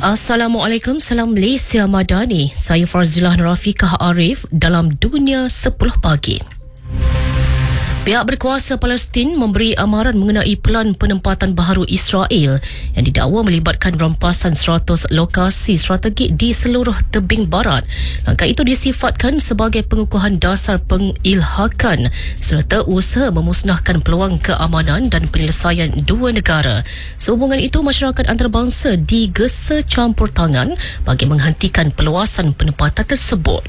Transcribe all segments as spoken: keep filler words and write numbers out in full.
Assalamualaikum, salam Malaysia Madani. Saya Farzilah Rafiqah Arif dalam Dunia sepuluh Pagi. Pihak berkuasa Palestin memberi amaran mengenai pelan penempatan baharu Israel yang didakwa melibatkan rampasan seratus lokasi strategik di seluruh tebing barat. Langkah itu disifatkan sebagai pengukuhan dasar pengilhakan serta usaha memusnahkan peluang keamanan dan penyelesaian dua negara. Sehubungan itu, masyarakat antarabangsa digesa campur tangan bagi menghentikan perluasan penempatan tersebut.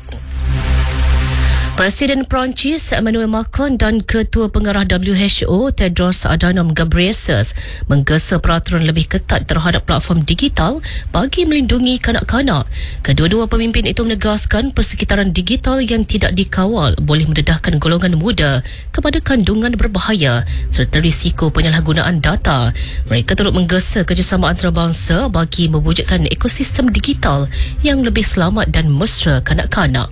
Presiden Perancis Emmanuel Macron dan Ketua Pengarah W H O Tedros Adhanom Ghebreyesus menggesa peraturan lebih ketat terhadap platform digital bagi melindungi kanak-kanak. Kedua-dua pemimpin itu menegaskan persekitaran digital yang tidak dikawal boleh mendedahkan golongan muda kepada kandungan berbahaya serta risiko penyalahgunaan data. Mereka turut menggesa kerjasama antarabangsa bagi mewujudkan ekosistem digital yang lebih selamat dan mesra kanak-kanak.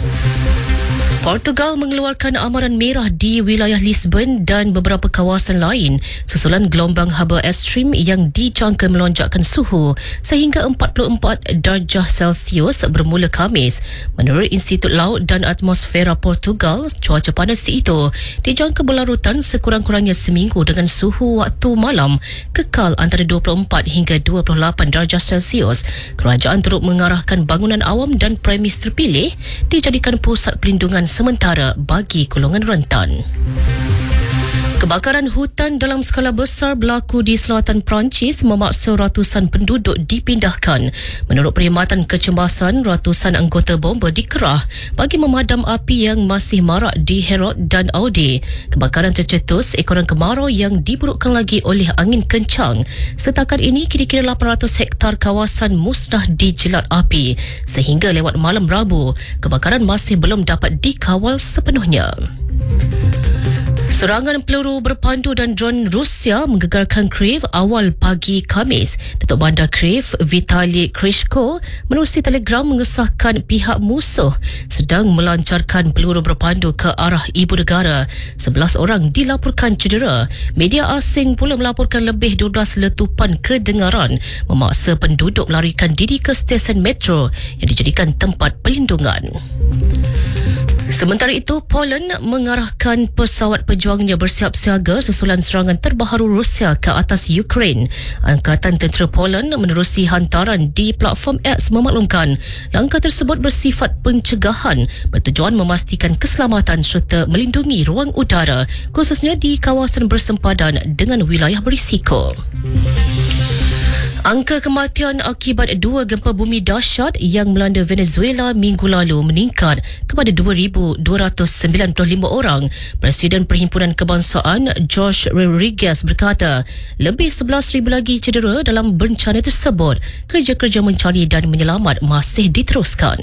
Portugal mengeluarkan amaran merah di wilayah Lisbon dan beberapa kawasan lain susulan gelombang haba ekstrim yang dijangka melonjakkan suhu sehingga empat puluh empat darjah Celsius bermula Khamis. Menurut Institut Laut dan Atmosfera Portugal, cuaca panas itu dijangka berlarutan sekurang-kurangnya seminggu dengan suhu waktu malam kekal antara dua puluh empat hingga dua puluh lapan darjah Celsius. Kerajaan turut mengarahkan bangunan awam dan premis terpilih dijadikan pusat pelindungan sementara bagi golongan rentan. Kebakaran hutan dalam skala besar berlaku di selatan Perancis memaksa ratusan penduduk dipindahkan. Menurut perkhidmatan kecemasan, ratusan anggota bomba dikerah bagi memadam api yang masih marak di Herat dan Audi. Kebakaran tercetus ekoran kemarau yang diburukkan lagi oleh angin kencang. Setakat ini, kira-kira lapan ratus hektar kawasan musnah dijilat api. Sehingga lewat malam Rabu, kebakaran masih belum dapat dikawal sepenuhnya. Serangan peluru berpandu dan dron Rusia menggegarkan Kiev awal pagi Khamis. Datuk Bandar Kiev, Vitali Klitschko, menerusi telegram mengesahkan pihak musuh sedang melancarkan peluru berpandu ke arah ibu negara. sebelas orang dilaporkan cedera. Media asing pula melaporkan lebih dua belas letupan kedengaran memaksa penduduk melarikan diri ke stesen metro yang dijadikan tempat pelindungan. Sementara itu, Poland mengarahkan pesawat pejuangnya bersiap siaga susulan serangan terbaru Rusia ke atas Ukraine. Angkatan Tentera Poland menerusi hantaran di platform X memaklumkan langkah tersebut bersifat pencegahan bertujuan memastikan keselamatan serta melindungi ruang udara khususnya di kawasan bersempadan dengan wilayah berisiko. Angka kematian akibat dua gempa bumi dahsyat yang melanda Venezuela minggu lalu meningkat kepada dua ribu dua ratus sembilan puluh lima orang. Presiden Perhimpunan Kebangsaan Jorge Rodriguez berkata, lebih sebelas ribu lagi cedera dalam bencana tersebut. Kerja-kerja mencari dan menyelamat masih diteruskan.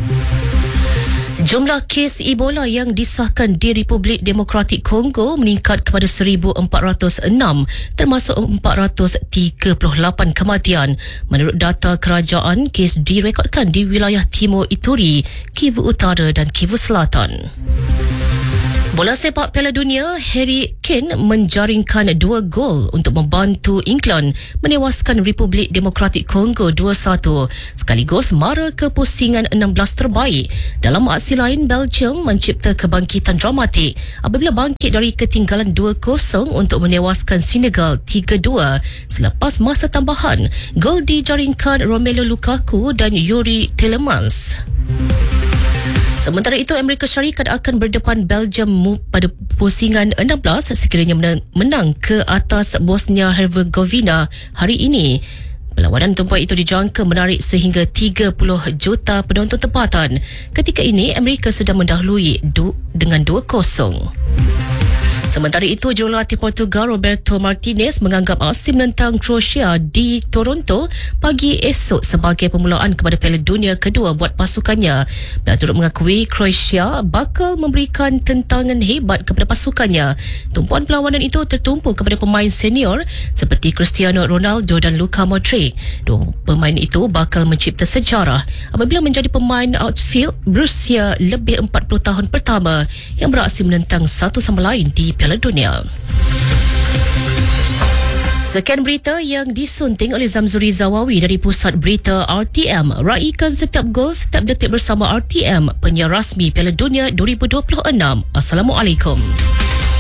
Jumlah kes Ebola yang disahkan di Republik Demokratik Kongo meningkat kepada seribu empat ratus enam, termasuk empat ratus tiga puluh lapan kematian. Menurut data kerajaan, kes direkodkan di wilayah Timur Ituri, Kivu Utara dan Kivu Selatan. Bola sepak Piala Dunia, Harry Kane menjaringkan dua gol untuk membantu England menewaskan Republik Demokratik Kongo dua satu sekaligus mara kepusingan enam belas terbaik. Dalam aksi lain, Belgium mencipta kebangkitan dramatik apabila bangkit dari ketinggalan dua kosong untuk menewaskan Senegal tiga dua selepas masa tambahan. Gol dijaringkan Romelu Lukaku dan Yuri Tielemans. Sementara itu, Amerika Syarikat akan berdepan Belgium pada pusingan enam belas sekiranya menang ke atas Bosnia-Herzegovina hari ini. Perlawanan tumpuan itu dijangka menarik sehingga tiga puluh juta penonton tempatan. Ketika ini, Amerika sudah mendahului du- dengan dua kosong. Sementara itu, jurulatih Portugal Roberto Martinez menganggap aksi menentang Croatia di Toronto pagi esok sebagai permulaan kepada Piala Dunia kedua buat pasukannya. Beliau turut mengakui Croatia bakal memberikan tentangan hebat kepada pasukannya. Tumpuan perlawanan itu tertumpu kepada pemain senior seperti Cristiano Ronaldo dan Luka Modric. Dua pemain itu bakal mencipta sejarah apabila menjadi pemain outfield berusia lebih empat puluh tahun pertama yang beraksi menentang satu sama lain di Piala Dunia. Sekian berita yang disunting oleh Zamzuri Zawawi dari Pusat Berita R T M. Raikan setiap gol, setiap detik bersama R T M, penyiar rasmi Piala Dunia dua ribu dua puluh enam. Assalamualaikum.